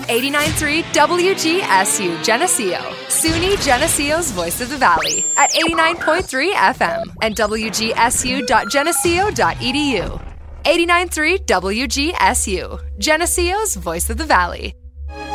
89.3 WGSU Geneseo. SUNY Geneseo's Voice of the Valley at 89.3 FM and WGSU.geneseo.edu. 89.3 WGSU, Geneseo's Voice of the Valley.